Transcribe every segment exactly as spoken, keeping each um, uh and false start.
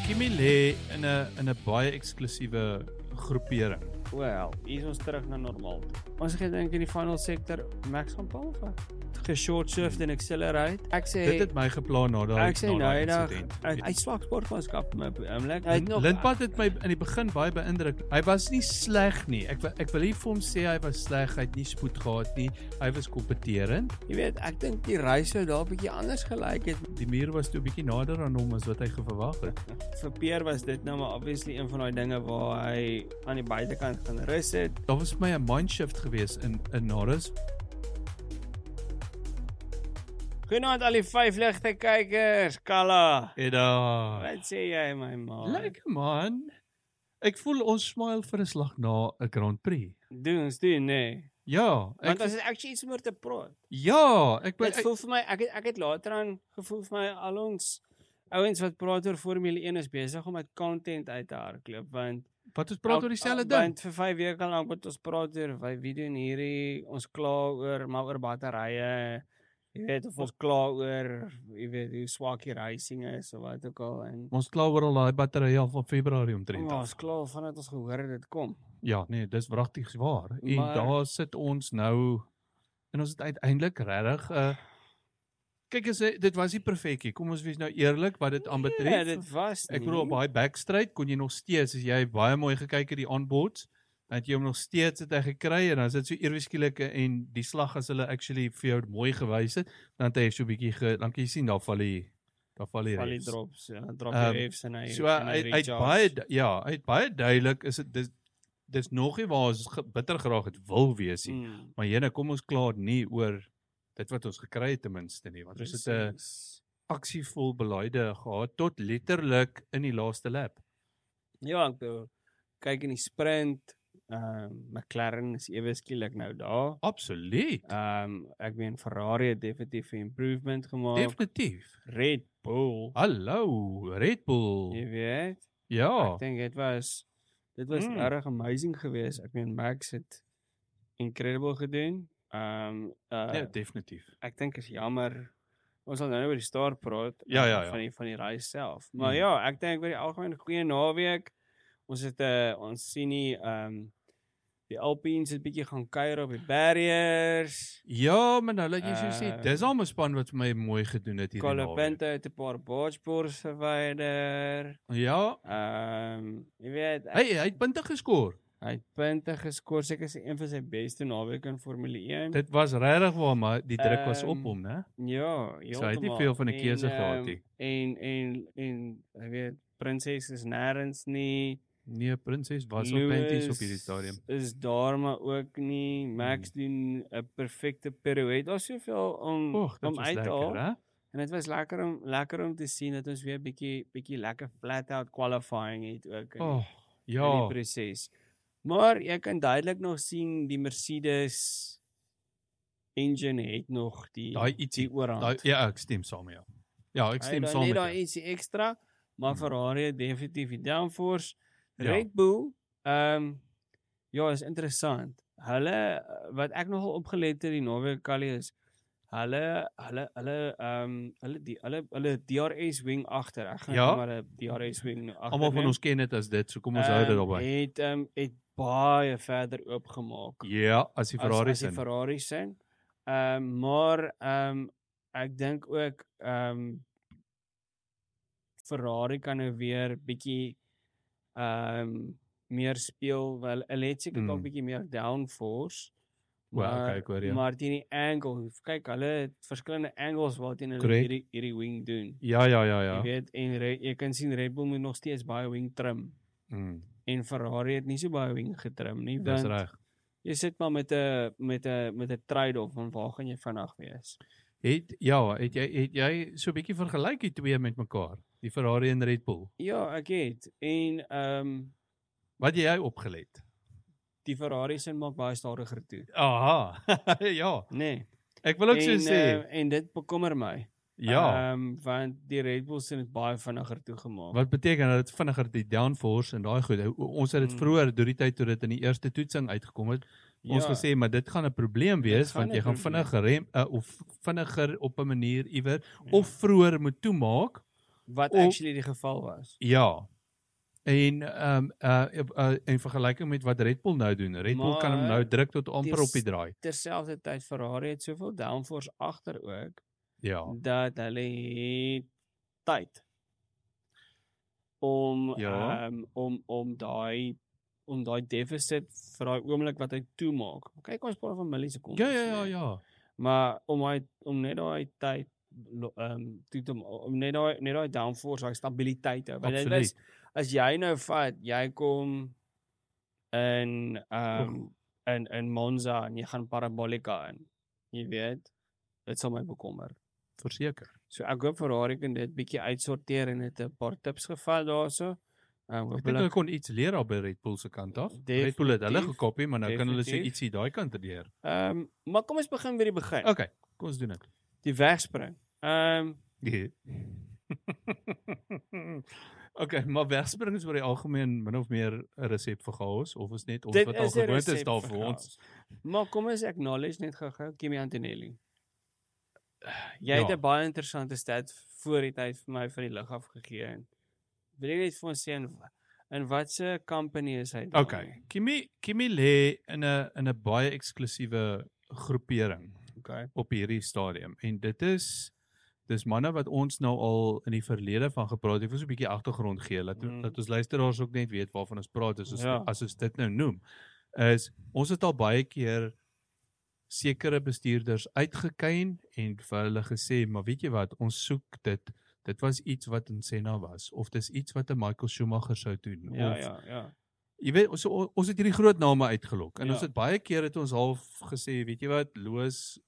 Kimi lê in 'n in 'n baie eksklusiewe groepering. Wel, hier is ons terug na normaal toe. Ons gedink in die final sector, Max van Paul wat geshort surfed en accelerate. Ek sê Dit het my geplan na daai ek sê nou eendag, insident. hy swak sportmanskap my oomlik. Hy het nog Lindpad het my in die begin baie beïndruk. Hy was nie sleg nie. Ek ek wil nie vir hom sê hy was sleg, hy het nie spoed gehad nie. Hy was kompeterend. Jy weet, ek dink die reis sou daar 'n bietjie anders gelyk het. Die muur was toe 'n bietjie nader aan hom as wat hy verwag het. Vir Pierre was dit nou maar obviously een van daai dinge waar hy aan die buitekant gaan rus het. Daar was vir my 'n mindshift gewees in in Norris. Goeienaand al die vyf ligte kykers, Kalla. Eda. Wat sê jy my man? Lekker man. Ek voel ons smile vir 'n slag na 'n Grand Prix. Doen ons doen, nee. Ja, ek Want as dit actually iets meer te praat. Ja, ek Dit voel vir my ek het, ek het later aan gevoel vir my al ons ouens wat praat oor Formule een is besig om met content uit te hardloop want wat ons praat oor dieselfde al- ding. Want vir vyf weke lank wat ons praat oor wy wie doen hierdie ons kla oor maar oor batterye. Jy weet of ons kla oor jy weet hoe swak die racing is of wat ook al en Ons kla oor al daai batterye al van Februarie omtrent. oh, ons kla vandat ons gehoor het dit kom. Ja, nee, dis wragtig waar. En Maar- daar sit ons nou en ons het uiteindelik regtig 'n uh, kyk as dit was nie perfekie. Kom ons wees nou eerlik wat dit aanbetref. Ja, dit was Ek bedoel op baie backstraight kon jy nog steeds as jy baie mooi gekyk het die onboards, dan het jy hom nog steeds het hy gekry en dan is dit so ewe skielik en die slag as hulle actually vir jou mooi gewys het, dan het hy so 'n bietjie ge, dan kan jy sien daar val die daar val die val die refs. drops, ja, drop Um, die refs en hy So en hy hy het baie ja, hy het baie duidelik is dit dis dis nog nie waar ons ge- bitter graag het wil wees nie. mm, Maar jene, kom ons klaar nie oor dit wat ons gekry het ten minste nie, want ons het 'n precies. aksievol beleide gehad tot letterlik in die laaste lap. Ja, ek bedoel, kyk in die sprint, ehm um, McLaren is ewe skielik nou daar. Absoluut. Ehm um, ek meen Ferrari het definitief 'n improvement gemaak. Definitief. Red Bull, Hallo, Red Bull. jy weet. Ja. Ek dink dit was dit was Mm. erg amazing geweest. Ek meen Max het incredible gedoen. Ehm um, uh, Ja, definitief. ek dink is jammer. Ons sal nou oor die start praat Ja, uh, ja, ja. van die van die reis self. Maar Mm. ja, ek dink oor die algemeen 'n goeie naweek. Ons het 'n uh, ons sien nie ehm um, die Alpines het bietjie gaan kuier op die barriers. Ja, maar nou laat jy so sê, Uh, dis al 'n span wat vir my mooi gedoen het hierdie naweek. Colapinto het 'n paar bargeboards verwyder. Ja. Ehm um, jy weet, ek, Hey, hy het punte geskor. hy het punte geskoor. Seker is een van sy beste naweke in Formule een. Dit was regtig waar, maar die druk was op Ehm, hom, né? Ja, So hy het nie heeltemal. veel van 'n En, keuse gehad ehm, nie. En en en jy weet, Prinses is nêrens nie. Nee, Prinses was op panties op hierdie stadium. Is daar maar ook nie. Max Hmm. doen 'n perfekte pirouette. Daar's soveel om Och, dit om was uit te lekker, haal. hè? En dit was lekker om lekker om te sien dat ons weer bietjie bietjie lekker flat out qualifying het ook in, Oh, in ja. die proses. Maar jy kan duidelik nog sien die Mercedes engine het nog die Daai ietsie, die oorhand. Daai ja, ek stem saam met jou. Ja, ek stem Hy saam net met daar jou. ietsie ekstra, maar Hmm. Ferrari het definitief die downforce. Ja. Red Bull, ehm um, ja, is interessant. Hulle wat ek nogal opgelet het die naweek Kali is hulle hulle hulle ehm um, hulle die hulle hulle D R S wing agter. Ek gaan Ja. nou maar 'n D R S wing agter. Almal van ons ken dit as dit, so kom ons hou dit daarby. Het ehm um, het baie verder oopgemaak. Ja, as die Ferrari as, as se. die Ferrari se. Ehm um, maar ehm um, ek dink ook ehm um, Ferrari kan nou weer bietjie ehm um, meer speel, wel hulle het seker Mm. dalk bietjie meer downforce. Wel, Maar kyk hoor, ja. maar teen die angle, kyk hulle het verskillende angles waarteen hulle Correct. hierdie hierdie wing doen. Ja, ja, ja, ja. Jy weet en Re- jy kan sien Red Bull moet nog steeds baie wing trim Mm, en Ferrari het nie so baie wing getrim nie, dis want reg. jy sit maar met 'n met 'n met 'n trade-off van waar gaan jy vinnig wees. Het ja, het jy het jy so 'n bietjie vergelyk die twee met mekaar, die Ferrari en Red Bull. Ja, ek het. En ehm um, Wat het jy opgelet? die Ferrari se maak baie stadiger toe. Aha. Ja, Nee. ek wil ook so en, sê. Uh, en dit bekommer my. Ja. Ehm um, want die Red Bull se het baie vinniger toegemaak. Wat beteken dat dit vinniger die downforce en daai goed. Ons het dit Mm. vroeër deur die tyd toe dit in die eerste toetsing uitgekom het. Ons Ja. gesê maar dit gaan 'n probleem wees gaan want jy een gaan probleem. vinniger rem uh, of vinniger op 'n manier iewers Ja. of vroeër moet toemaak wat Of- actually die geval was. Ja. En um uh, uh in vergelyking met wat Red Bull nou doen. Red Bull kan hom Maar nou druk tot amper dis- op die draai. Terselfdertyd Ferrari het soveel downforce agter ook Ja. dat hulle het tyd om Ja. um, om om daai om daai deficit vir daai oomblik wat hy toemaak. Kyk ons praat van millisekondes. Ja, ja, ja, nee. ja. Maar om hy om net daai tyd ehm um, toe te om net daai net daai downforce, daai stabiliteit te hou. Want dit is Absoluut. as jy nou vat, jy kom in ehm um, in in Monza en jy gaan Parabolica in. Jy weet, dit sal my bekommer. Verseker. So ek hoop Ferrari kan dit bietjie uitsorteer en het 'n paar tips gevat daarso. Ehm Ek dink hulle kon iets leer daar by Red Bull se kant af. Definitief. Red Bull het hulle gekopie, maar nou kan hulle sê Definitief. ietsie daai kant leer. Ehm um, maar kom ons begin by die begin. Okay, kom ons doen dit. Die wegspring. Ehm um, Ja. Okay, maar wegspring is oor die algemeen min of meer 'n resep vir chaos of is net ons dit wat al is 'n gewoond is resep daar vir vir ons. chaos. Maar kom ons acknowledge net gou-gou Kimi Antonelli. Jy Ja. het 'n baie interessante stat voor die tyd vir my van die lug af gegee en wil jy net vir ons sê in, in watse company is hy dan? Okay, Kimi Kimi lê in 'n in 'n baie eksklusiewe groepering Okay. op hierdie stadium en dit is dis manne wat ons nou al in die verlede van gepraat het. Ek wil so 'n bietjie agtergrond gee dat Mm. dat ons luisteraars ook net weet waarvan ons praat as ons Ja. as ons dit nou noem. Is ons het al baie keer sekere bestuurders uitgekyn en vir hulle gesê, maar weet jy wat, ons soek dit. Dit was iets wat in Senna was of dis iets wat 'n Michael Schumacher sou doen Ja, of ja, ja. jy weet ons ons het hierdie groot name uitgelok en Ja. ons het baie keer het ons half gesê, weet jy wat, Loos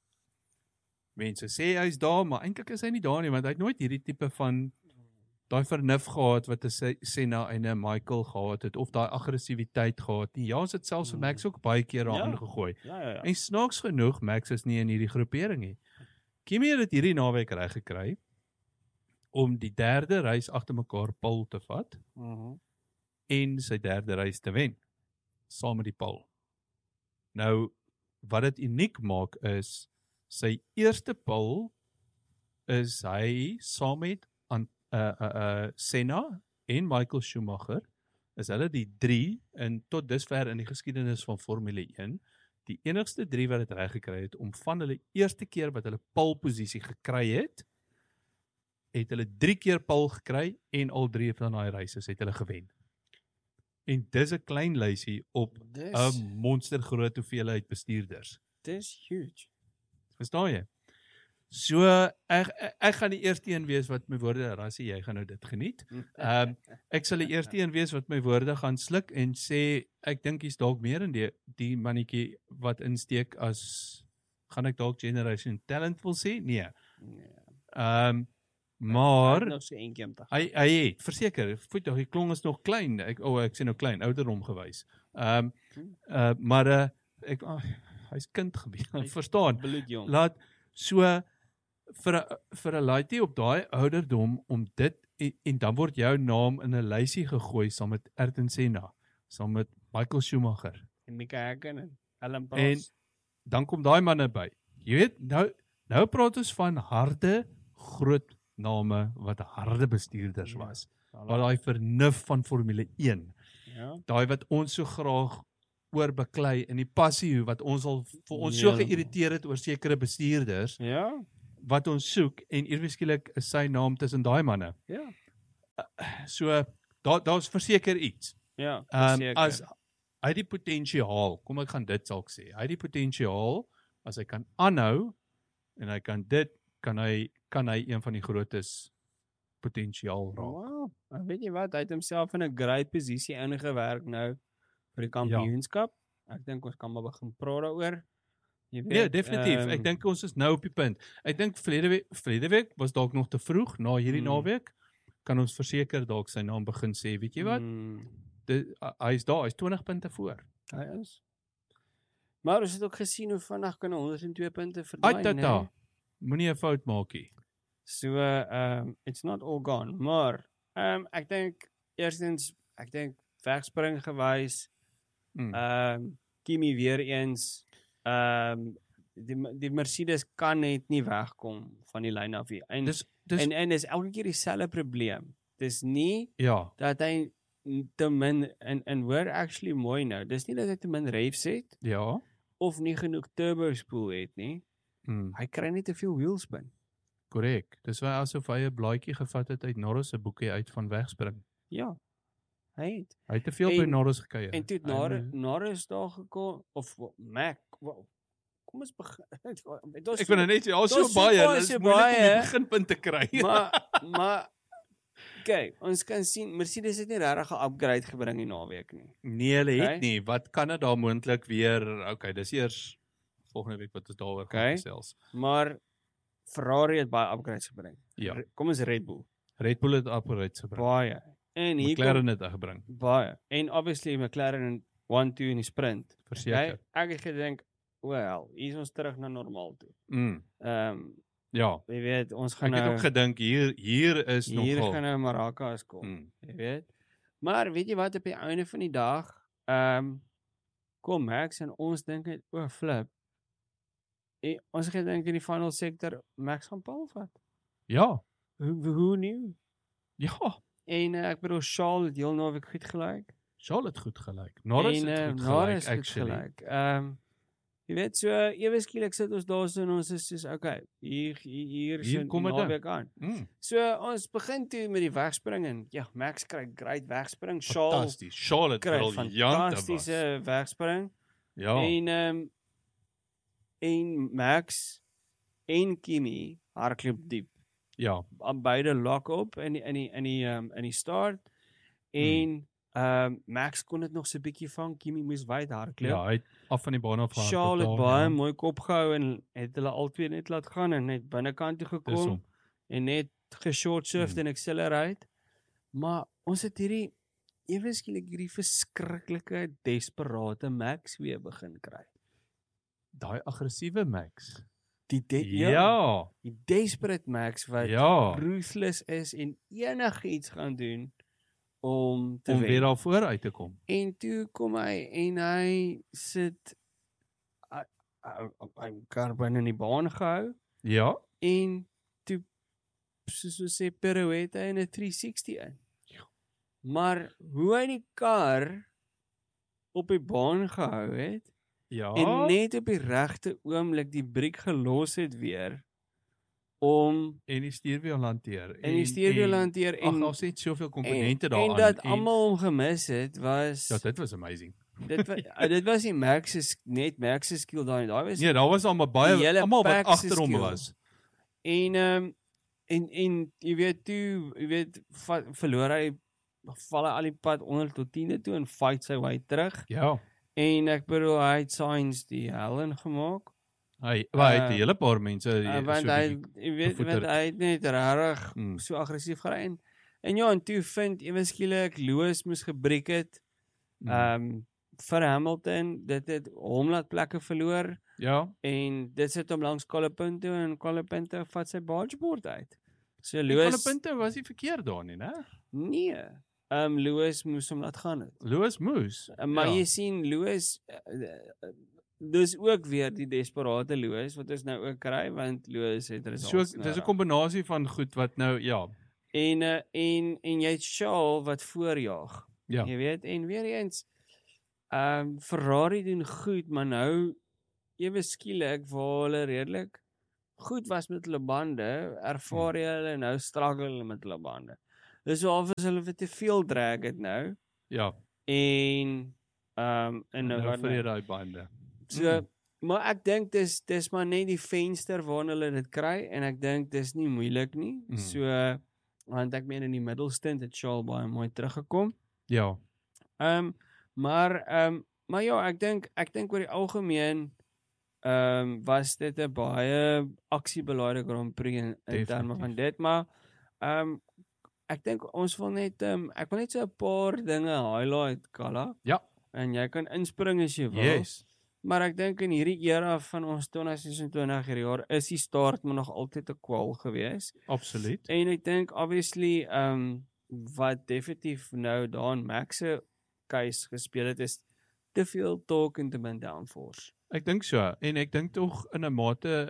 mense sê hy's daar, maar eintlik is hy nie daar nie want hy het nooit hierdie tipe van daai vernuf gehad wat 'n Se- Senna en 'n Michael gehad het of daai aggressiwiteit gehad nie. Ja, ons het selfs vir Max ook baie keer daarin Ja. gegooi. Ja, ja, ja. En snaaks genoeg, Max is nie in hierdie groepering nie. Kimi het dit hierdie naweek reg gekry om die derde reis agter mekaar pole te vat Mhm. en sy derde reis te wen saam met die pole. Nou wat dit uniek maak is sy eerste pole is hy saam met aan uh uh, uh Senna en Michael Schumacher is hulle die drie in tot dusver in die geskiedenis van Formule een die enigste drie wat dit reg gekry het om van hulle eerste keer wat hulle pole posisie gekry het het hulle drie keer pole gekry en al drie van daai races het hulle gewen. En dis 'n klein lysie op 'n Dis monster groot hoeveelheid bestuurders. dis huge. Verstaan jy? So ek ek, ek gaan die eerste een wees wat my woorde Rassie, jy gaan nou dit geniet. Ehm um, ek sal die eerste een wees wat my woorde gaan sluk en sê ek dink hier's dalk meer in die die mannetjie wat insteek as gaan ek dalk Generation Talent wil sê? Nee. Nee. Ehm um, maar nog so eentjie om te gaan. hy hy het verseker, voet die klong is nog klein. Ek o, oh, ek sê nou klein, ouderdom gewys. Ehm um, uh, maar uh, ek oh, hy's kind gebeur. Verstaan? Bloedjong. Laat so vir 'n vir 'n laaitjie op daai ouderdom om dit en, en dan word jou naam in 'n lysie gegooi saam met Ayrton Senna, saam met Michael Schumacher. En Mika Häkkinen, Alan En Prost. dan kom daai manne by. Jy weet, nou nou praat ons van harde groot name wat harde bestuurders was. Wat daai vernuf van Formule een. Ja. Daai wat ons so graag oor beklei en die passie wat ons al vir ons so Ja. geïrriteer het oor sekere bestuurders Ja. wat ons soek en ewe skielik is sy naam tussen daai manne. Ja. So daar daar's verseker iets. Ja. Ehm um, verseker. as hy het die potensiaal, kom ek gaan dit dalk sê. Hy het die potensiaal as hy kan aanhou en hy kan dit kan hy kan hy een van die grootes potensiaal raak. Wow. En weet jy wat, hy het homself in 'n great posisie ingewerk nou vir die kampioenskap. Ja. Ek dink ons kan maar begin praat daaroor. Jy weet. Nee, definitief. Um, Ek dink ons is nou op die punt. Ek dink verlede week verlede week was dalk nog te vroeg na hierdie Mm. naweek. Kan ons verseker dalk sy naam begin sê, weet jy wat? Mm, Dit hy is daar, hy's twintig punte voor. hy is. Maar ons het ook gesien hoe vinnig kan honderd en twee punte Ai verdwyn, tata. né? Moenie 'n fout maak nie. So, ehm um, it's not all gone, maar ehm um, ek dink eerstens ek dink wegspring gewys. Mm. Ehm um, Kimi weer eens ehm um, die die Mercedes kan net nie wegkom van die lyn af nie. En Dis dis, En en dis elke keer dieselfde probleem. Dis nie ja, dat hy te min en en hoor actually mooi nou. Dis nie dat hy te min revs het ja, of nie genoeg turbo spoel het nie. mm, Hy kry net te veel wheelspin. korrek. Dis waar asof hy 'n blaadjie gevat het uit Norris se boekie uit van wegspring. Ja. Hy het. Hy het te veel by En- Norris gekuier. En toe het Hy Norris moet- Norris daar gekom of Mac. Well, kom ons begin. Ek wil nou net sê, daar's so daar's so baie, baie, dis so moeilik om baie. die beginpunt te kry. Maar maar kyk, ons kan sien Mercedes het nie regtig 'n upgrade gebring die naweek nie. Nee, hulle het Okay. nie. Wat kan dit daar moontlik weer? Okay, dis eers volgende week wat ons daaroor gaan Okay. gesels. Maar Ferrari het baie upgrades gebring. Ja. Re- Kom ons Red Bull. Red Bull het upgrades gebring. Baie. En hier kom McLaren het dit gebring. baie. En obviously McLaren in one two in die sprint. Verseker. Okay? Ek het gedink, wel, hier is ons terug na normaal toe. Mm, Ehm um, ja. jy weet, ons gaan Ek het nou ook gedink hier hier is hier nogal. gaan nou Maracas kom. Mm, Jy weet. Maar weet jy wat op die einde van die dag, ehm um, kom Max en ons dink net, o, flip. En ons het gedink in die final sector Max gaan Paul vat. ja. Hoe hoe nie? Ja. En uh, ek bedoel Charles het heel naweek goed gelyk. Charlotte het goed gelyk. Norris en, het uh, goed Norris gelyk het goed actually. gelyk. Ehm um, jy weet so ewe skielik sit ons daar so en ons is soos okay, hier hier hier Hier so kom die dit in. naweek aan. Mm, So ons begin toe met die wegspring en ja, Max kry great wegspring. Charles fantasties. Charlotte kry briljant was. fantastiese wegspring. Ja. En ehm um, en Max en Kimi hardloop diep. Ja. Aan beide lock op in die, in die in die ehm um, in die start en ehm um, Max kon dit nog so 'n bietjie vang. Kimi moes wyd hardloop. Ja, hy het af van die baan af gehardloop Charles het daar, baie ja. mooi kop gehou en het hulle albei net laat gaan en net binnekant toe Dis gekom hom. en net geshort shift Hmm. en accelerate. Maar ons het hierdie ewe skielik hierdie verskriklike desperate Max weer begin kry. Daai aggressiewe Max. Die de Ja. Ja. die desperate Max wat ja. ruthless is en enigiets gaan doen om te Om wen. weer daar voor uit te kom. En toe kom hy en hy sit hy hy kar binne in die baan gehou Ja. en toe soos ons sê pirouette in 'n three sixty in. Maar hoe hy die kar op die baan gehou het Ja. en net op die regte oomblik die briek gelos het weer om en die stuurwiel hanteer. en die stuurwiel hanteer En en daar's net soveel en, komponente daaraan. en dat almal hom gemis het was Ja, dit was amazing. dit was dit was nie Max se net Max se skill daai daai was Nee, daar was almal Die baie hele almal wat pack se agter hom skill. was. En ehm um, en en jy weet toe, jy weet va, verloor hy val hy al die pad onder tot tiende toe en fight sy way terug. Ja. En ek bedoel hy het Sainz die hel in gemaak. Hy hy het 'n Uh, hele paar mense Uh, want so hy bietjie- jy weet gevoeter. want hy het net regtig Mm. so aggressief gery en en ja en toe vind ewe skielik Lewis moes gebreek het. Mm. Ehm um, vir Hamilton, dit het hom laat plekke verloor. Ja. En dit sit hom langs Colapinto en Colapinto vat sy bargeboard uit. So Die Lewis punte was nie verkeerd daar nie, né? nee. Ehm um, Lewis moes hom laat gaan het. Lewis moes. Uh, maar ja. jy sien Lewis uh, uh, dis ook weer die desperate Lewis wat ons nou ook kry want Lewis het So results. dis 'n kombinasie van goed wat nou ja. en uh, en en jy het Charles wat voorjaag. Ja. Jy weet en weer eens ehm um, Ferrari doen goed, maar nou ewe skielik waar hulle redelik goed was met hulle bande, ervaar jy hulle nou struggle hulle met hulle bande. Dis of as hulle vir te veel drag het nou Ja. en ehm um, en nou Nou wat vir nou. daai bande. So Mm. maar ek dink dis dis maar net die venster waarna hulle dit kry en ek dink dis nie moeilik nie. Mm. So want ek meen in die middelstint het Charles baie mooi teruggekom. Ja. Ehm um, maar ehm um, maar ja, ek dink ek dink oor die algemeen ehm um, was dit 'n baie aksiebelaide Grand Prix in, in terme van dit, maar ehm um, ek dink ons wil net ehm um, ek wil net so 'n paar dinge highlight, Kala. Ja. En jy kan inspring as jy wil. Yes. Maar ek dink in hierdie era van ons twintig sesentwintig hierdie jaar is die start maar nog altyd 'n kwal gewees. Absoluut. En ek dink obviously ehm um, wat definitief nou daan Max se case gespeel het is te veel talk en te min downforce. Ek dink so en ek dink tog in 'n mate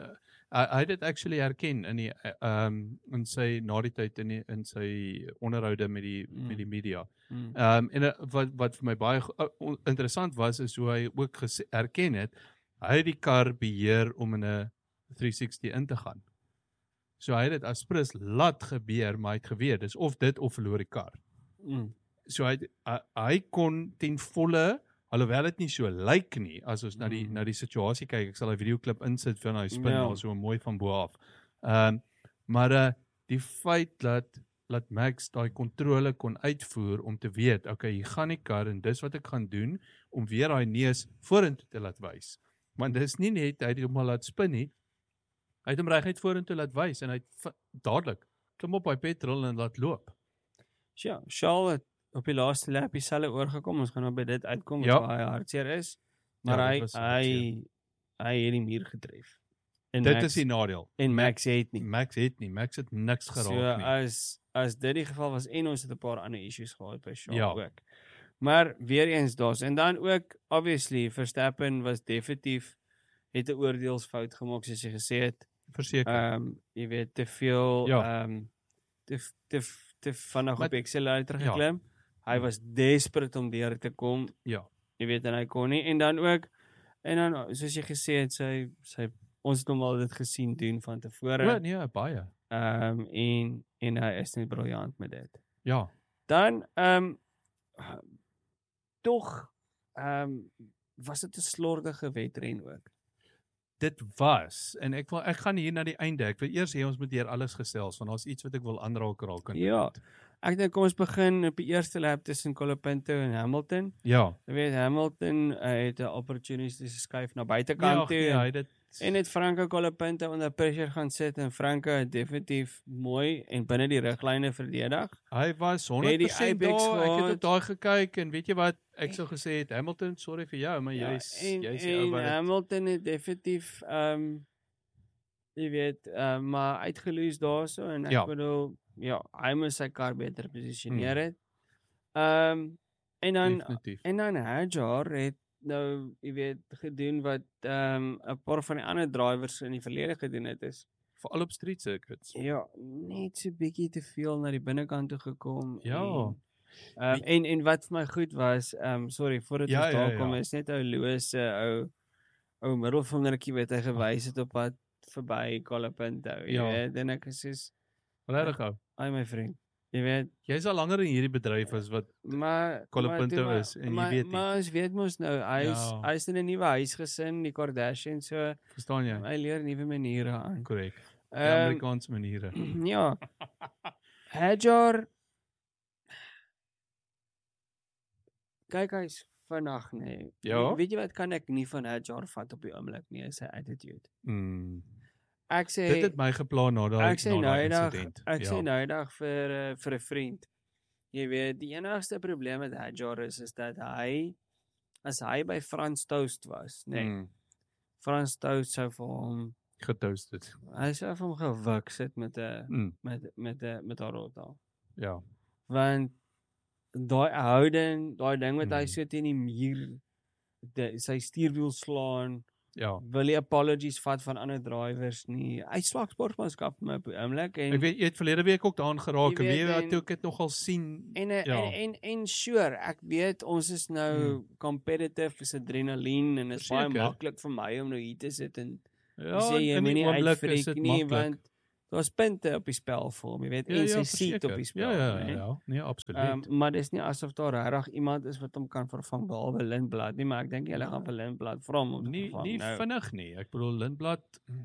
hy, hy het dit actually herken in die um in sy na die tyd in die, in sy onderhoude met die Mm. met die media. Mm. Um en uh, wat wat vir my baie uh, interessant was is hoe hy ook gesê, erken het hy het die kar beheer om in 'n three sixty in te gaan. So hy het dit as prins laat gebeur, maar hy het geweet dis of dit of verloor die kar. Mm. So hy hy, hy kon ten volle, alhoewel dit nie so lyk nie, as ons na die Mm. na die situasie kyk, ek sal 'n videoklip insit van hy spin Ja. al so mooi van bo af. Ehm um, maar uh, die feit dat dat Max daai kontrole kon uitvoer om te weet, okay, hier gaan die kar en dis wat ek gaan doen om weer daai neus vorentoe te laat wys. Want dis nie net hy het hom al laat spin nie. Hy het hom reguit vorentoe laat wys en hy het dadelik klim op by petrol en laat loop. Ja, Charles het op die laaste lap dieselfde oorgekom. Ons gaan nou by dit uitkom Ja. waar hy hartseer is. Maar Ja, dit hy was hy hartseer. hy het die muur getref. En Dit Max, is die nadeel. en Max het nie. Max het nie, Max het niks geraak So nie. as as dit die geval was en ons het 'n paar ander issues gehad by Charles Ja. ook. Maar weer eens daar's en dan ook obviously Verstappen was definitief het 'n oordeelsfout gemaak soos jy gesê het. Verseker. Ehm um, jy weet te veel ehm Ja. um, te te te vinnig Maar- op accelerator ja. geklim. Hy Ja. was desperate om deur te kom. Ja. Jy weet en hy kon nie en dan ook en dan soos jy gesê het sy sy ons het hom al dit gesien doen van tevore. Ja, nee, baie. Ehm um, en en hy is net briljant met dit. Ja. Dan ehm um, tog ehm um, was dit 'n slordige wedren ook. Dit was en ek wil ek gaan hier na die einde. Ek wil eers hê ons moet deur alles gesels want daar's iets wat ek wil aanraak raak. Ja. Ek dink kom ons begin op die eerste lap tussen Colapinto en Hamilton. Ja. Jy weet Hamilton uh, het 'n opportunistiese skuif na buitekant toe. Ja, hy dit En het Franco Colapinto onder pressure gaan sit en Franco het definitief mooi en binne die riglyne verdedig. hy was Het honderd die persent apex daar. Ek het gehad. op daai gekyk en weet jy wat ek sou gesê het Hamilton, sorry vir jou, maar Ja, jy's en, jy's die ou en wat dit- Hamilton het definitief ehm um, jy weet uh, maar uitgeloos daarso en ek Ja. bedoel ja, hy moes sy kar beter posisioneer het. Ehm um, en dan definitief. en dan Hadjar het nou jy weet gedoen wat ehm um, 'n paar van die ander drivers in die verlede gedoen het is Veral op street circuits. ja, net so bietjie te veel na die binnekant toe gekom. Ja. En, um, en en wat vir my goed was, ehm um, sorry, voordat Ja, ons daar ja, kom, ja. is net ou Loos se ou ou middelvingertjie wat hy gewys het op pad verby Colapinto. Jy Ja. weet, en ek is soos, Regtig ou. ai my vriend. Jy weet, Jy's al langer in hierdie bedryf as wat maar Colapinto maar toe is, en jy maar, weet nie. Maar ons weet mos nou, hy is Ja. hy is in 'n nuwe huisgesin, die Kardashians, so verstaan jy? hy leer nuwe maniere aan. Korrek. Die Ehm, Amerikaanse maniere. Ja. Hadjar kyk hy's vinnig nê. Nee. Ja. Weet jy wat kan ek nie van Hadjar vat op die oomblik nie, is sy attitude. Mm. Ek sê Dit het my geplan na daai ek sê na daai noudag insident. ek Ja. sê noudag vir uh, vir 'n vriend. Jy weet, die enigste probleem met Hadjar is is dat hy as hy by Frans Toast was, nê. Nee, Mm. Frans Toast sou vir hom Getoasted. hy sou vir hom gewik sit met 'n Mm. met met 'n met haar rota. Ja. Want daai houding, daai ding wat hy Mm. so teen die muur die, sy stuurwiel slaan, Ja. wil hy apologies vat van ander drivers nie. Hy swak sportmanskap vir my op die oomblik en Ek weet jy het verlede week ook daaraan geraak Jy en weet jy weet, wat en- toe ek dit nogal sien. en, en, ja. en en en sure, ek weet ons is nou competitive, is adrenalien en dit is baie Verseker. maklik vir my om nou hier te sit en Ja, sê jy in die moenie oomblik is uitfreek dit nie maklik. want daar's punte op die spel vir hom, jy weet, Ja, en ja, sy seat op verseker. die spel. Ja, ja, né? ja, ja. Nee, absoluut. Ehm um, maar dis nie asof daar regtig iemand is wat hom kan vervang behalwe Lindblad nie, maar ek dink hulle gaan vir Lindblad vra om hom te nie vervang. nie nou. vinnig nie. Ek bedoel Lindblad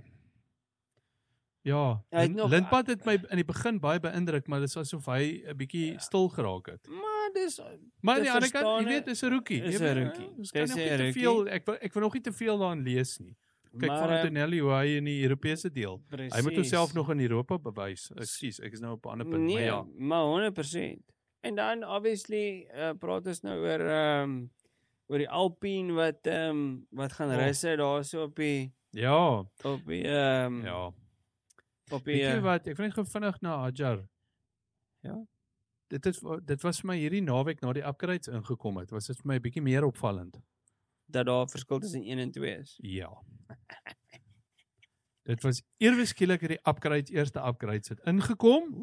Ja, Hy het Lind- nog- Lindblad het my in die begin baie beïndruk, maar dit is asof hy 'n bietjie Ja. stil geraak het. Maar dis Maar aan Te die ander kant, jy verstaan, weet, dis 'n rookie. is Jy 'n weet, rookie. eh, ons kan Dis nog 'n nie te rookie. veel ek wil ek wil nog nie te veel daarin lees nie. Kyk Maar, van eh, Antonelli hoe hy in die Europese deel. Hy moet Presies. homself nog in Europa bewys. Ekskuus, ek is nou op 'n ander punt, nee, maar ja. maar honderd persent. En dan obviously uh, praat ons nou oor ehm um, oor die Alpine wat ehm um, wat gaan Oh. russe daarso op die Ja, op die ehm um, ja. op die Weet jy uh, wat, ek wil net gou vinnig na Hadjar. Ja. Dit is dit was vir my hierdie naweek na die upgrades ingekom het. Was dit vir my 'n bietjie meer opvallend. dat daar verskil tussen een en twee is. Ja. Dit was ewe skielik het die upgrade, eerste upgrade het ingekom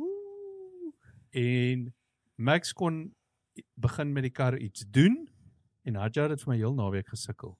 en Max kon begin met die kar iets doen en Hadjar het vir my heel naweek gesukkel.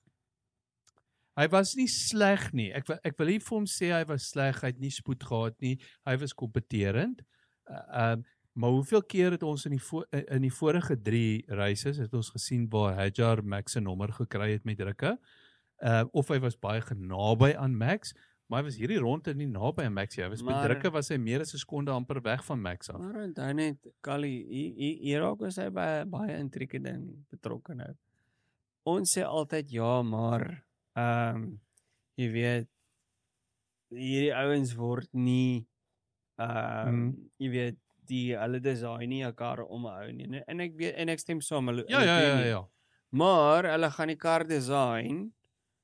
Hy was nie sleg nie. Ek ek wil nie vir hom sê hy was sleg, hy het nie spoed gehad nie. Hy was kompeterend. Uh, um, maar hoeveel keer het ons in die vo in die vorige drie races het ons gesien waar Hadjar Max se nommer gekry het met drukke. Uh, of hy was baie genaby aan Max, maar hy was hierdie ronde nie naby aan Max. Hy was maar, met drukke was hy meer as 'n sekonde amper weg van Max af. Maar dan net Kali, hier ook was hy baie baie intrieke ding betrokke nou. Ons sê altyd ja, maar ehm um, jy weet hierdie ouens word nie ehm um, hmm. jy weet die hulle design nie 'n kar omhou nie. En ek weet en ek stem saam hulle. Ja ja ja ja. Maar hulle gaan die kar design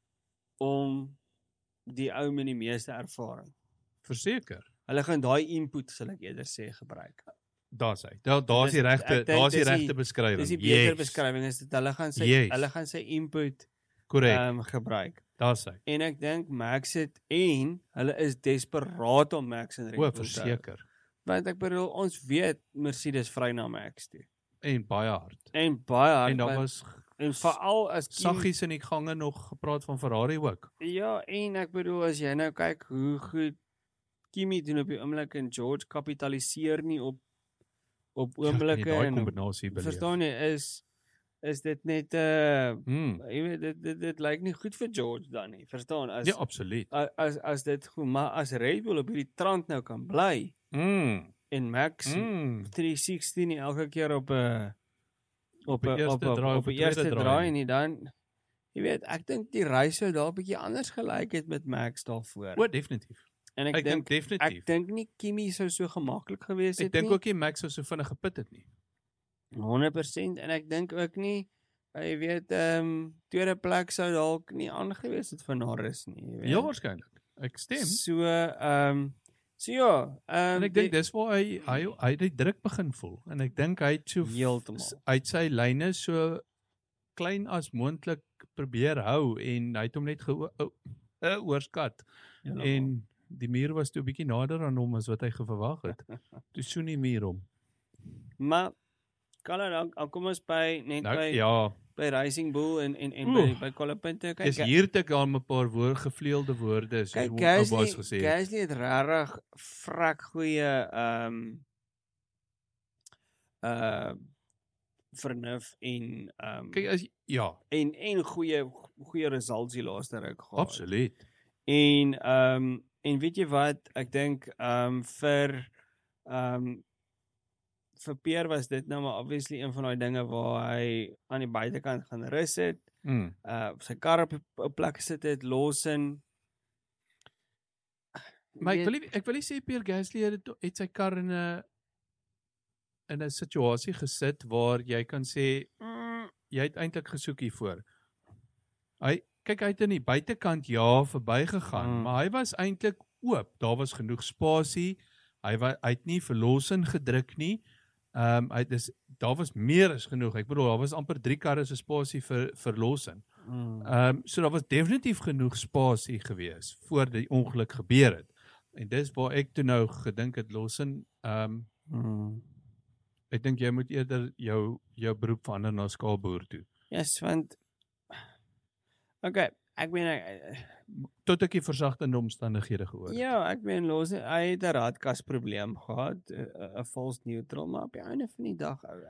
om die ou met die meeste ervaring. Verseker. Hulle gaan daai input, sal ek eerder sê, gebruik. Daar's hy. Daar daar's die regte, daar's die regte beskrywing. Dis die beter yes. beskrywing is dit hulle gaan sy yes. hulle gaan sy input ehm um, gebruik. Daar's hy. En ek dink Max het en hulle is desperaat om Max in Red Bull te hou. Verseker. Want ek bedoel ons weet Mercedes vry na Max toe. En baie hard. En baie hard. En daar was en veral as saggies in die gange nog gepraat van Ferrari ook. Ja, en ek bedoel as jy nou kyk hoe goed Kimi doen op die oomblik en George kapitaliseer nie op op oomblikke ja, en kombinasie beleef. Verstaan jy is is dit net 'n uh, hmm. jy weet dit dit dit lyk nie goed vir George dan nie. Verstaan as Ja, absoluut. As as, as dit goed, maar as Red Bull op hierdie trant nou kan bly. Mm. En Max mm. drie sestig nie elke keer op 'n op 'n op 'n draai, op 'n eerste draai nie dan jy weet ek dink die reis sou daar 'n bietjie anders gelyk het met Max daarvoor. O, definitief. En ek, ek dink definitief. Ek dink nie Kimi sou so gemaklik gewees het ek nie. Ek dink nie. ook nie Max sou so vinnig gepit het nie. honderd persent en ek dink ook nie jy weet ehm um, tweede plek sou dalk nie aangewees het vir Norris nie, jy weet. Ja, waarskynlik. Ek stem. So ehm um, So ja, um, en ek dink dis waar hy hy hy die druk begin voel en ek dink hy het so heeltemal uit sy lyne so klein as moontlik probeer hou en hy het hom net ge uh, oorskat ja, en die muur was toe 'n bietjie nader aan hom as wat hy verwag het. Toe soen die muur hom. Maar kan dan al kom ons by net nou, by ja. by Racing Bull en en en by by kollepunte kyk. Is hier te gaan 'n paar woord gevleelde woorde so hoe Gasly gesê. Gasly het regtig vrek goeie ehm um, uh vernuf en ehm um, kyk as ja, en en goeie goeie results die laaste ruk gehad. Absoluut. En ehm um, en weet jy wat, ek dink ehm um, vir ehm um, vir Pierre was dit nou maar obviously een van daai dinge waar hy aan die buitekant gaan rus het. Mm. Uh sy kar op 'n plek gesit het, Lawson. Maar ek wil nie, ek wil nie sê Pierre Gasly het, het sy kar in 'n in 'n situasie gesit waar jy kan sê mm, jy het eintlik gesoek hiervoor. Hy kyk uit in die buitekant ja verbygegaan, mm. maar hy was eintlik oop. Daar was genoeg spasie. Hy was hy het nie vir Lawson gedruk nie. Ehm um, hy dis daar was meer as genoeg. Ek bedoel daar was amper drie karre se spasie vir vir Lawson. Ehm um, so daar was definitief genoeg spasie gewees voor die ongeluk gebeur het. En dis waar ek toe nou gedink het Lawson ehm um, mm. ek dink jy moet eerder jou jou beroep verander na skaalboer toe. Ja, yes, want okay, ek meen ek, tot ek die versagtende omstandighede gehoor het. Ja, ek meen Lawson hy het 'n raadkas probleem gehad, 'n false neutral, maar op die einde van die dag